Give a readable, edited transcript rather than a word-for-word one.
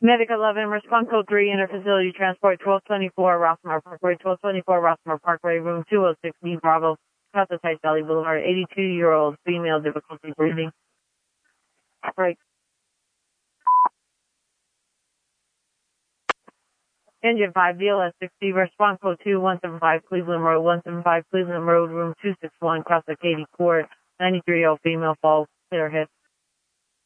Medic 11, response code 3, interfacility transport 1224 Rossmar Parkway, 1224 Rossmar Parkway, room 206B, Bravo, Castle Valley Boulevard, 82-year-old female, difficulty breathing. Right. Engine 5, DLS 60, response code 2, 175 Cleveland Road, 175 Cleveland Road, room 261, Casa Katy Court, 93-year-old female, fall, clear hip.